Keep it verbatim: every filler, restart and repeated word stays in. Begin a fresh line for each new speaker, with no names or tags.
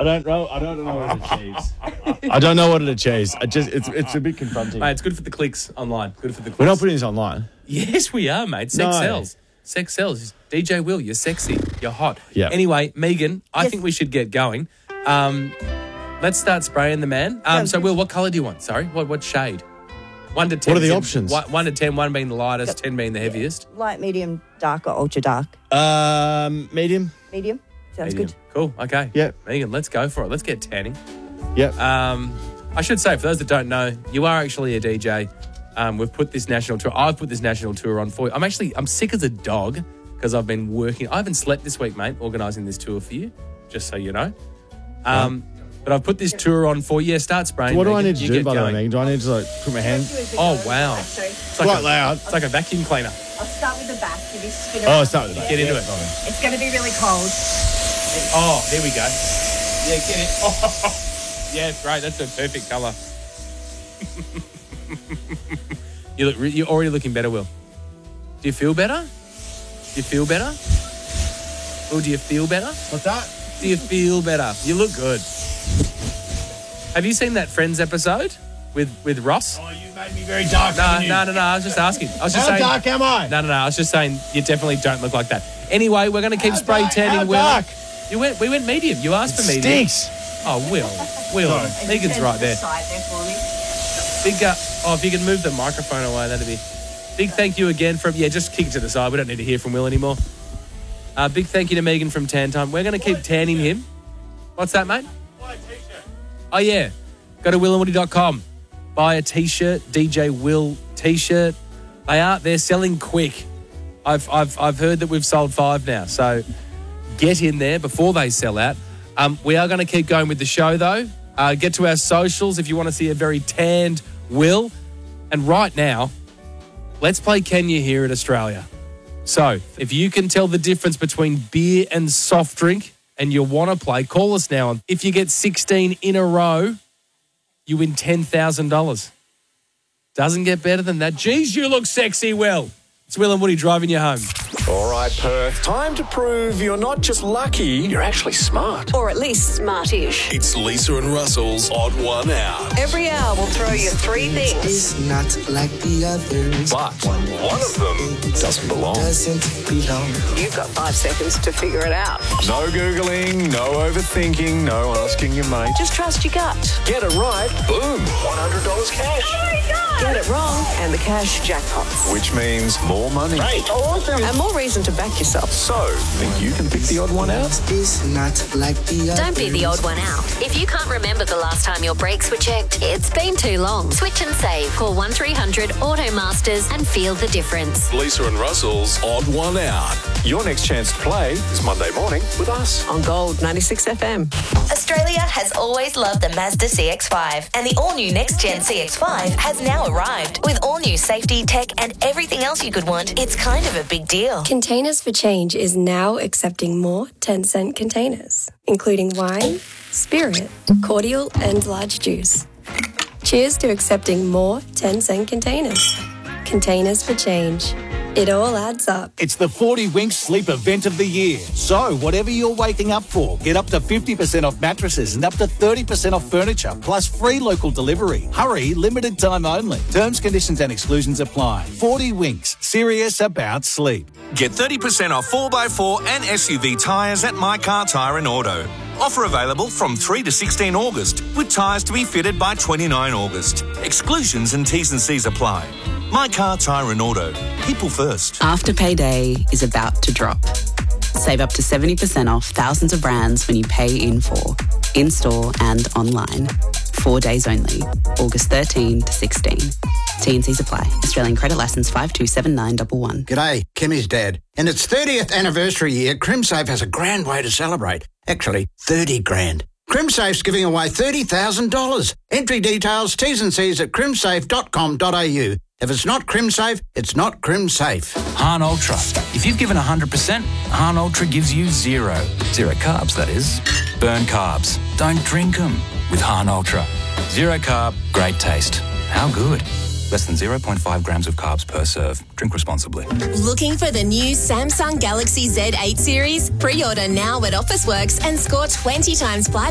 I don't know. I don't know what it achieves. I don't know what it achieves. I just it's it's a bit confronting.
Mate, it's good for the clicks online. Good for the clicks.
We're not putting this online.
Yes, we are, mate. Sex
No.
sells. Sex sells. D J Will, you're sexy. You're hot.
Yeah.
Anyway, Megan, I
Yes.
think we should get going. Um, let's start spraying the man. Um,
Sounds
so,
good.
Will, what colour do you want? Sorry, what what shade? One to ten.
What are the
ten-
options?
One, one to ten. One being the lightest, ten being the heaviest.
Light, medium, dark, or ultra dark.
Um, medium.
Medium. Sounds
Medium.
good.
Cool. Okay.
Yeah.
Megan, let's go for it. Let's get tanning.
Yep.
Um, I should say, for those that don't know, you are actually a D J. Um, we've put this national tour. I've put this national tour on for you. I'm actually, I'm sick as a dog because I've been working. I haven't slept this week, mate, organising this tour for you, just so you know. Um, but I've put this tour on for you. Yeah, start spraying.
what do I
Megan.
need to
You
do,
get
by the way,
going.
Megan? Do I need to like put my hand?
Oh, wow.
Sorry.
It's like
Quite
a,
loud.
It's like a vacuum cleaner.
I'll start with the back. Give you spin
Oh,
around.
start with that.
Get into it.
It's going to be really cold.
Oh, here we go. Yeah, get it. Oh, yeah, great. That's a perfect colour. you look. re- You're already looking better, Will. Do you feel better? Do you feel better? Will, do you feel better?
What's that?
Do you feel better? You look good. Have you seen that Friends episode with with Ross?
Oh, you made me very dark.
No,
haven't you?
no, no, no. I was just asking. I was just
How
saying.
dark am I?
No, no, no. I was just saying you definitely don't look like that. Anyway, we're going to keep
How
spray
dark?
tanning
How
Will.
dark?
You went. We went medium. You asked for medium.
Stinks.
Oh, Will. Will.
Sorry.
And
Megan's
turn
right
to the
there.
Side there for me.
Big. Uh, oh, if you can move the microphone away, that'd be. Big thank you again from. Yeah, just kick it to the side. We don't need to hear from Will anymore. Uh, big thank you to Megan from Tan Time. We're going to keep tanning him. What's that, mate? Oh, yeah. Go to will and woody dot com. Buy a T-shirt, D J Will T-shirt. They are, they're selling quick. I've, I've, I've heard that we've sold five now. So get in there before they sell out. Um, we are going to keep going with the show, though. Uh, get to our socials if you want to see a very tanned Will. And right now, let's play Can You Hear It Australia. So, if you can tell the difference between beer and soft drink and you want to play, call us now. If you get sixteen in a row, you win ten thousand dollars. Doesn't get better than that. Geez, you look sexy, Will. It's Will and Woody driving you home.
All right, Perth. Time to prove you're not just lucky, you're actually smart.
Or at least smartish.
It's Lisa and Russell's Odd One Out.
Every hour we'll throw you three things.
It's not like the others.
But one of them doesn't belong.
Doesn't belong.
You've got five seconds to figure it out.
No Googling, no overthinking, no asking your mate.
Just trust your gut.
Get it right, boom, one hundred dollars cash.
Get it wrong, and the cash jackpots.
Which means more money.
Awesome. And more reason to back yourself.
So, think you can pick the odd one out?
It's not like the others.
Don't be the odd one out. If you can't remember the last time your brakes were checked, it's been too long. Switch and save. Call one three hundred Auto Masters and feel the difference.
Lisa and Russell's Odd One Out. Your next chance to play is Monday morning with us.
On Gold ninety-six F M.
Australia has always loved the Mazda C X five, and the all-new next-gen C X five has now arrived. With all-new safety, tech, and everything else you could want, it's kind of a big deal.
Containers for Change is now accepting more ten cent containers, including wine, spirit, cordial, and large juice. Cheers to accepting more ten cent containers. Containers for Change. It all adds up.
It's the forty Winks Sleep Event of the Year. So, whatever you're waking up for, get up to fifty percent off mattresses and up to thirty percent off furniture, plus free local delivery. Hurry, limited time only. Terms, conditions and exclusions apply. forty Winks, serious about sleep.
Get thirty percent off four by four and S U V tyres at My Car Tyre and Auto. Offer available from three to sixteen August, with tyres to be fitted by twenty-nine August. Exclusions and T's and C's apply. My Car Tyre and Auto. People first.
Afterpay Day is about to drop. Save up to seventy percent off thousands of brands when you pay in full, in-store and online. Four days only, August thirteenth to sixteenth. T and C's apply. Australian credit licence five two seven nine one one.
G'day, Kimmy's dad. In its thirtieth anniversary year, CrimSafe has a grand way to celebrate. Actually, thirty grand. CrimSafe's giving away thirty thousand dollars. Entry details, T's and C's at crimsafe dot com dot a u. If it's not CrimSafe, it's not CrimSafe.
Han Ultra. If you've given one hundred percent, Han Ultra gives you zero. Zero carbs, that is. Burn carbs. Don't drink them with Han Ultra. Zero carb, great taste. How good? Less than zero point five grams of carbs per serve. Drink responsibly.
Looking for the new Samsung Galaxy Z eight series? Pre-order now at Officeworks and score twenty times